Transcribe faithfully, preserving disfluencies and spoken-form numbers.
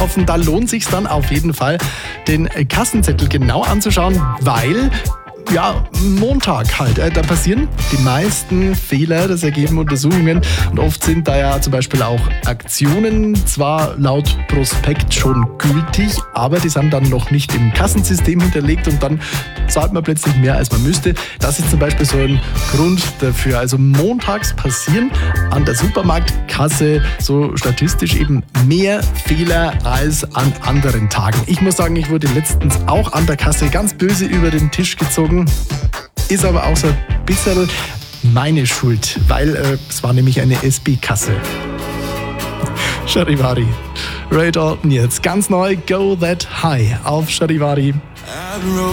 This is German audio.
einkaufen, da lohnt sich dann auf jeden Fall, den Kassenzettel genau anzuschauen, weil ja, Montag halt. Da passieren die meisten Fehler, das ergeben Untersuchungen. Und oft sind da ja zum Beispiel auch Aktionen zwar laut Prospekt schon gültig, aber die sind dann noch nicht im Kassensystem hinterlegt und dann zahlt man plötzlich mehr, als man müsste. Das ist zum Beispiel so ein Grund dafür. Also montags passieren an der Supermarktkasse so statistisch eben mehr Fehler als an anderen Tagen. Ich muss sagen, ich wurde letztens auch an der Kasse ganz böse über den Tisch gezogen. Ist aber auch so ein bisschen meine Schuld, weil äh, es war nämlich eine S B-Kasse. Charivari. Ray Dalton jetzt ganz neu, Go That High auf Charivari.